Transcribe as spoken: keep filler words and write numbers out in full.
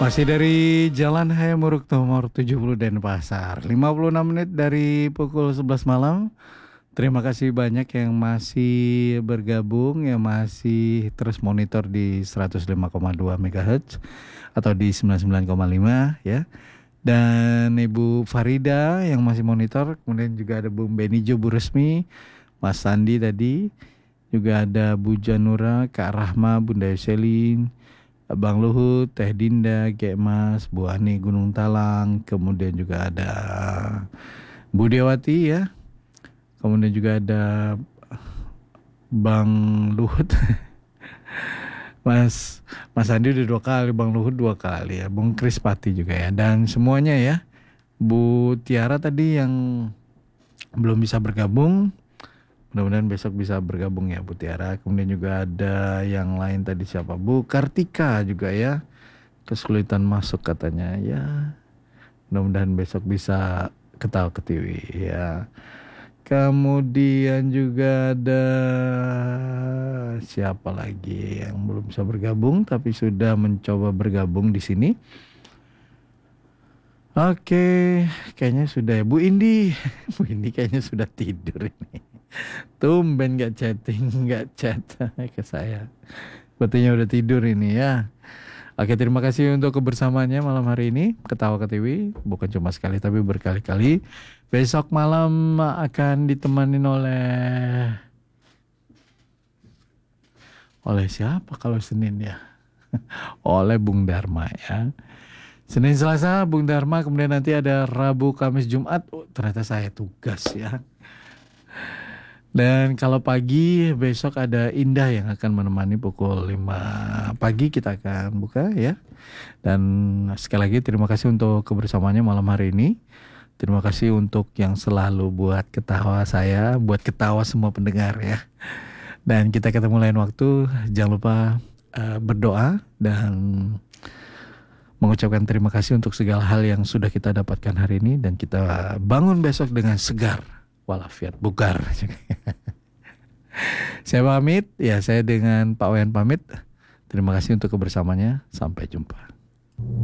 Masih dari Jalan Hayamuruk nomor tujuh puluh Denpasar, lima puluh enam menit dari pukul sebelas malam. Terima kasih banyak yang masih bergabung, yang masih terus monitor di seratus lima koma dua megahertz atau di sembilan puluh sembilan koma lima ya. Dan Ibu Farida yang masih monitor, kemudian juga ada Bung Benijo, Bu Resmi, Mas Sandi tadi, juga ada Bu Janura, Kak Rahma, Bunda Yuselin, Bang Luhut, Teh Dinda, Gek Mas, Bu Ani Gunung Talang, kemudian juga ada Bu Dewati ya, kemudian juga ada Bang Luhut, Mas Mas Andi udah dua kali, Bang Luhut dua kali ya, Bung Krispati juga ya, dan semuanya ya. Bu Tiara tadi yang belum bisa bergabung, mudah-mudahan besok bisa bergabung ya Bu Tiara. Kemudian juga ada yang lain tadi, siapa? Bu Kartika juga ya, kesulitan masuk katanya ya. Mudah-mudahan besok bisa ketawa ketiwi ya. Kemudian juga ada siapa lagi yang belum bisa bergabung tapi sudah mencoba bergabung di sini. Oke, kayaknya sudah ya. Bu Indi, Bu Indi kayaknya sudah tidur ini. Tumben gak chatting, gak chat ke saya. Betulnya udah tidur ini ya. Oke, terima kasih untuk kebersamaannya malam hari ini. Ketawa ke T V, bukan cuma sekali tapi berkali-kali. Besok malam akan ditemani oleh... Oleh siapa kalau Senin ya? Oleh Bung Dharma ya. Senin, Selasa, Bung Dharma. Kemudian nanti ada Rabu, Kamis, Jumat. Oh, ternyata saya tugas ya. Dan kalau pagi besok ada Indah yang akan menemani pukul lima pagi, kita akan buka ya. Dan sekali lagi terima kasih untuk kebersamaannya malam hari ini. Terima kasih untuk yang selalu buat ketawa saya, buat ketawa semua pendengar ya. Dan kita ketemu lain waktu. Jangan lupa uh, berdoa dan mengucapkan terima kasih untuk segala hal yang sudah kita dapatkan hari ini. Dan kita bangun besok dengan segar walafiat bugar. Saya pamit, ya saya dengan Pak Wayan pamit. Terima kasih untuk kebersamaannya. Sampai jumpa.